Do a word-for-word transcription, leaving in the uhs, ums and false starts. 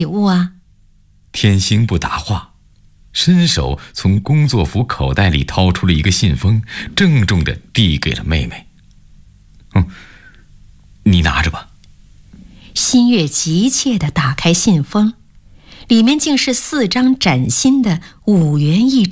礼物啊？ 天星不答话，伸手从工作服口袋里掏出了一个信封，郑重地递给了妹妹。嗯，你拿着吧。 新月急切地打开信封，里面竟是四张崭新的五元一张